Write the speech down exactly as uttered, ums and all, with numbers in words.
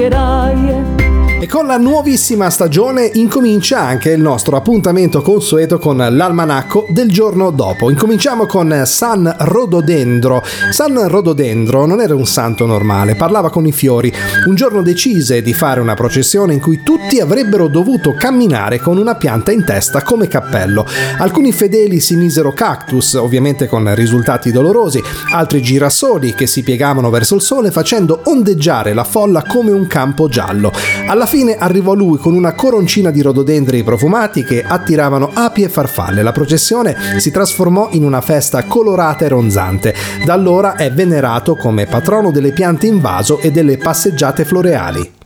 E con la nuovissima stagione incomincia anche il nostro appuntamento consueto con l'almanacco del giorno dopo. Incominciamo con San Rododendro. San Rododendro non era un santo normale, parlava con i fiori. Un giorno decise di fare una processione in cui tutti avrebbero dovuto camminare con una pianta in testa come cappello. Alcuni fedeli si misero cactus, ovviamente con risultati dolorosi, altri girasoli che si piegavano verso il sole facendo ondeggiare la folla come un campo giallo. Alla fine arrivò lui con una coroncina di rododendri profumati che attiravano api e farfalle. La processione si trasformò in una festa colorata e ronzante. Da allora è venerato come patrono delle piante in vaso e delle passeggiate floreali.